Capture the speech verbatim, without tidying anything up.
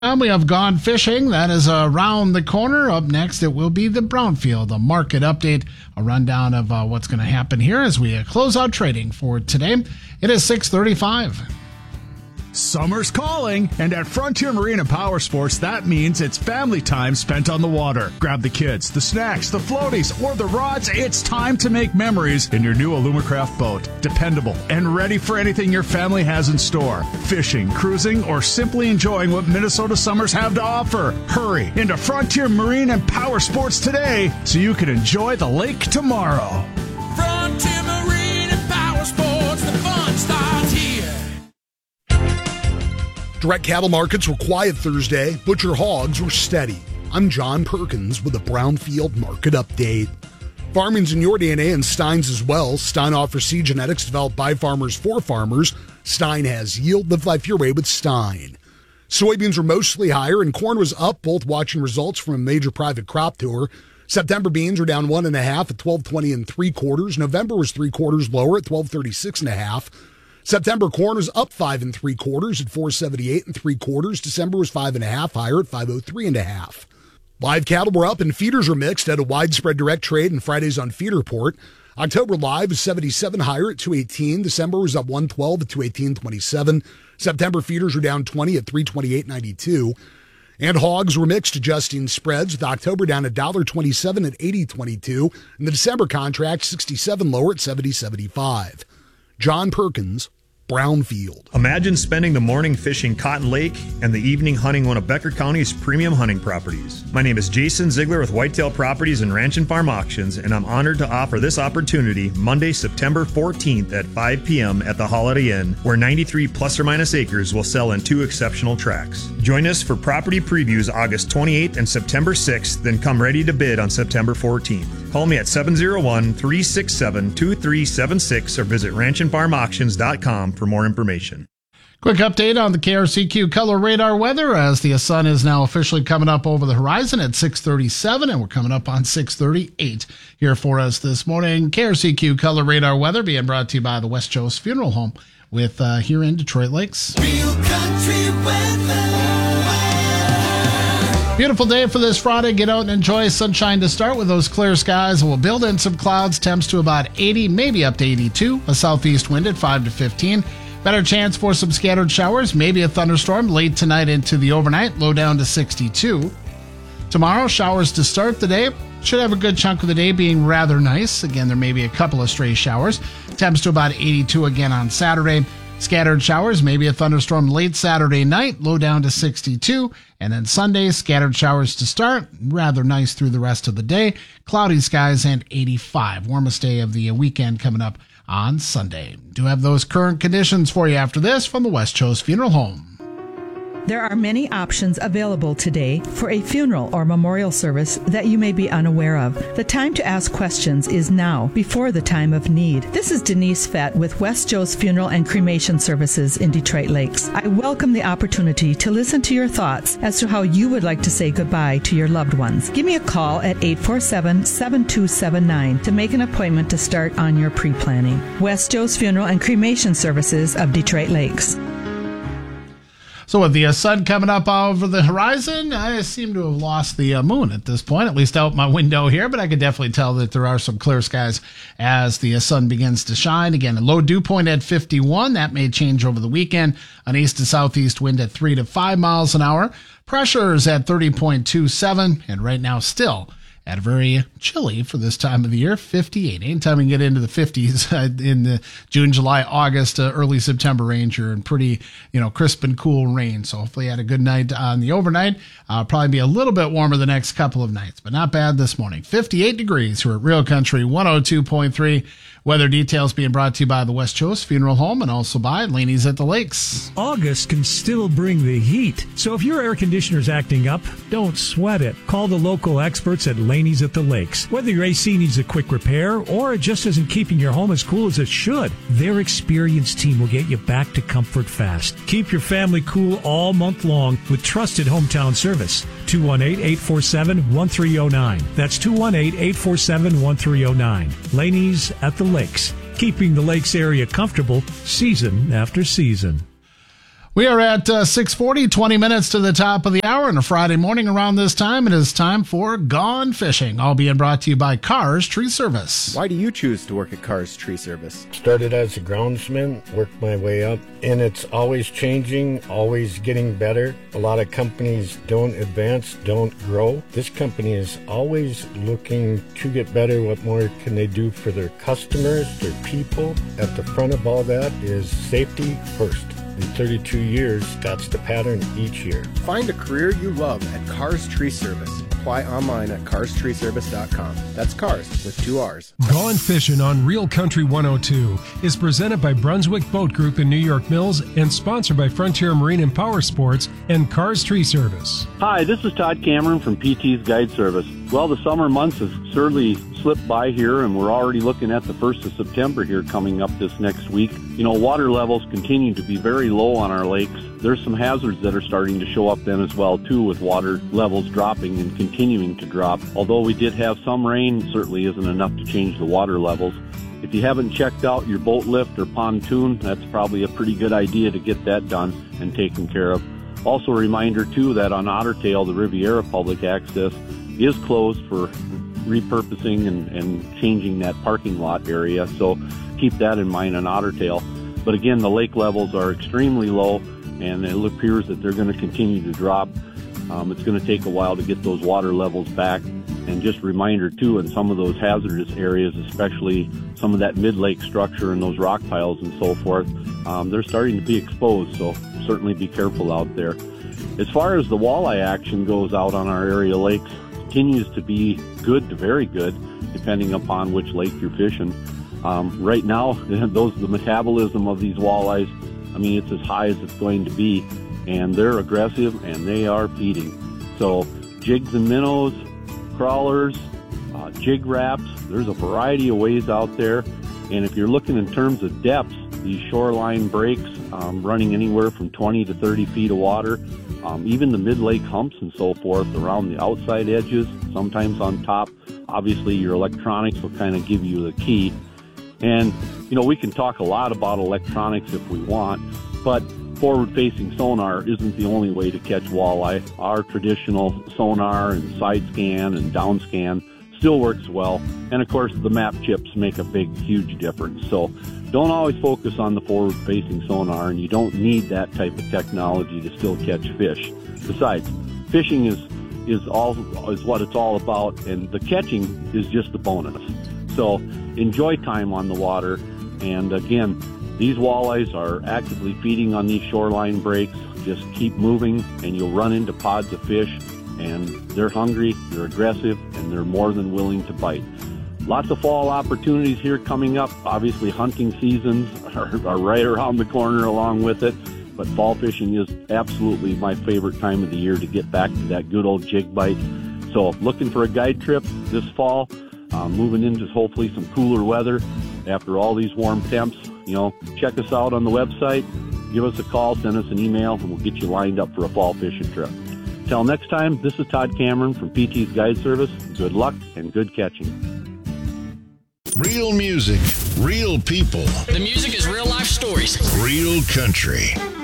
And we have gone fishing. That is around the corner. Up next, it will be the Brownfield, a market update, a rundown of uh, what's going to happen here as we uh, close out trading for today. It is six thirty-five. Summer's calling, and at Frontier Marine and Power Sports, that means it's family time spent on the water. Grab the kids, the snacks, the floaties, or the rods. It's time to make memories in your new Alumacraft boat. Dependable and ready for anything your family has in store. Fishing, cruising, or simply enjoying what Minnesota summers have to offer. Hurry into Frontier Marine and Power Sports today so you can enjoy the lake tomorrow. Frontier Marine and Power Sports, the fun starts here. Direct cattle markets were quiet Thursday. Butcher hogs were steady. I'm John Perkins with a Brownfield market update. Farming's in your D N A and Stein's as well. Stein offers seed genetics developed by farmers for farmers. Stein has yield. Live life your way with Stein. Soybeans were mostly higher and corn was up, both watching results from a major private crop tour. September beans were down one and a half at twelve twenty and three quarters. November was three quarters lower at twelve thirty-six and a half. September corn was up five and three quarters at four seventy-eight and three quarters. December was five and a half higher at five oh three and a half. Live cattle were up and feeders were mixed at a widespread direct trade and Fridays on feed report. October live is seventy-seven higher at two eighteen. December was up one twelve at two eighteen twenty-seven. September feeders were down twenty at three twenty-eight ninety-two. And hogs were mixed, adjusting spreads, with October down one dollar twenty-seven at eighty twenty-two, and the December contract sixty-seven lower at seventy seventy-five. John Perkins, Brownfield. Imagine spending the morning fishing Cotton Lake and the evening hunting one of Becker County's premium hunting properties. My name is Jason Ziegler with Whitetail Properties and Ranch and Farm Auctions, and I'm honored to offer this opportunity Monday, September fourteenth at five p.m. at the Holiday Inn, where ninety-three plus or minus acres will sell in two exceptional tracts. Join us for property previews August twenty-eighth and September sixth, then come ready to bid on September fourteenth. Call me at seven oh one, three six seven, two three seven six or visit ranch and farm auctions dot com for more information. Quick update on the K R C Q Color Radar weather as the sun is now officially coming up over the horizon at six thirty-seven, and we're coming up on six thirty-eight here for us this morning. K R C Q Color Radar weather being brought to you by the West Joe's Funeral Home with uh, here in Detroit Lakes. Real country weather. Beautiful day for this Friday. Get out and enjoy sunshine to start with those clear skies. We'll build in some clouds, temps to about eighty, maybe up to eighty-two. A southeast wind at five to fifteen. Better chance for some scattered showers, maybe a thunderstorm late tonight into the overnight, low down to sixty-two. Tomorrow, showers to start the day. Should have a good chunk of the day being rather nice. Again, there may be a couple of stray showers. Temps to about eighty-two again on Saturday. Scattered showers, maybe a thunderstorm late Saturday night, low down to sixty-two. And then Sunday, scattered showers to start, rather nice through the rest of the day. Cloudy skies and eighty-five. Warmest day of the weekend coming up on Sunday. Do have those current conditions for you after this from the West Joe's Funeral Home. There are many options available today for a funeral or memorial service that you may be unaware of. The time to ask questions is now, before the time of need. This is Denise Fett with West Joe's Funeral and Cremation Services in Detroit Lakes. I welcome the opportunity to listen to your thoughts as to how you would like to say goodbye to your loved ones. Give me a call at eight four seven, seven two seven nine to make an appointment to start on your pre-planning. West Joe's Funeral and Cremation Services of Detroit Lakes. So with the uh, sun coming up over the horizon, I seem to have lost the uh, moon at this point, at least out my window here, but I could definitely tell that there are some clear skies as the uh, sun begins to shine. Again, a low dew point at fifty-one. That may change over the weekend. An east to southeast wind at three to five miles an hour. Pressures at thirty point two seven, and right now still at a very chilly for this time of the year, fifty-eight. Anytime we can get into the fifties uh, in the June, July, August, uh, early September range, you're in pretty, you know, crisp and cool rain. So hopefully you had a good night on the overnight. Uh, probably be a little bit warmer the next couple of nights, but not bad this morning. fifty-eight degrees here at Real Country one oh two point three. Weather details being brought to you by the West Joe's Funeral Home and also by Laney's at the Lakes. August can still bring the heat, so if your air conditioner's acting up, don't sweat it. Call the local experts at Laney's at the Lakes. Whether your A C needs a quick repair or it just isn't keeping your home as cool as it should, their experienced team will get you back to comfort fast. Keep your family cool all month long with trusted hometown service. two one eight, eight four seven, one three oh nine. That's two one eight, eight four seven, one three oh nine. Laney's at the Lakes, keeping the Lakes area comfortable season after season. We are at uh, six forty, twenty minutes to the top of the hour on a Friday morning. Around this time, it is time for Gone Fishing, all being brought to you by Cars Tree Service. Why do you choose to work at Cars Tree Service? Started as a groundsman, worked my way up, and it's always changing, always getting better. A lot of companies don't advance, don't grow. This company is always looking to get better. What more can they do for their customers, their people? At the front of all that is safety first. In thirty-two years, that's the pattern each year. Find a career you love at Cars Tree Service. Apply online at cars tree service dot com. That's cars with two R's. Gone Fishing on Real Country one oh two is presented by Brunswick Boat Group in New York Mills and sponsored by Frontier Marine and Power Sports and Cars Tree Service. Hi, this is Todd Cameron from P T's Guide Service. Well, the summer months have certainly slipped by here, and we're already looking at the first of September here coming up this next week. You know, water levels continue to be very low on our lakes. There's some hazards that are starting to show up then as well, too, with water levels dropping and continuing to drop. Although we did have some rain, certainly isn't enough to change the water levels. If you haven't checked out your boat lift or pontoon, that's probably a pretty good idea to get that done and taken care of. Also a reminder, too, that on Otter Tail, the Riviera Public Access is closed for repurposing and, and changing that parking lot area, so keep that in mind on Otter Tail. But again, the lake levels are extremely low, and it appears that they're going to continue to drop. Um, it's going to take a while to get those water levels back. And just a reminder, too, in some of those hazardous areas, especially some of that mid-lake structure and those rock piles and so forth, um, they're starting to be exposed, so certainly be careful out there. As far as the walleye action goes out on our area lakes, continues to be good to very good, depending upon which lake you're fishing. Um, right now, those the metabolism of these walleyes, I mean, it's as high as it's going to be, and they're aggressive and they are feeding. So jigs and minnows, crawlers, uh, jig wraps, there's a variety of ways out there. And if you're looking in terms of depths, these shoreline breaks um, running anywhere from twenty to thirty feet of water, um, even the mid-lake humps and so forth around the outside edges, sometimes on top. Obviously, your electronics will kind of give you the key. And, you know, we can talk a lot about electronics if we want, but forward-facing sonar isn't the only way to catch walleye. Our traditional sonar and side scan and down scan still works well. And, of course, the map chips make a big, huge difference. So don't always focus on the forward-facing sonar, and you don't need that type of technology to still catch fish. Besides, fishing is is all is what it's all about, and the catching is just a bonus. So enjoy time on the water. And again, these walleyes are actively feeding on these shoreline breaks. Just keep moving and you'll run into pods of fish, and they're hungry, they're aggressive, and they're more than willing to bite. Lots of fall opportunities here coming up. Obviously, hunting seasons are, are right around the corner along with it. But fall fishing is absolutely my favorite time of the year to get back to that good old jig bite. So looking for a guide trip this fall, uh, moving into hopefully some cooler weather after all these warm temps. You know, check us out on the website, give us a call, send us an email, and we'll get you lined up for a fall fishing trip. Till next time, this is Todd Cameron from P T's Guide Service. Good luck and good catching. Real music, real people. The music is real life stories. Real country.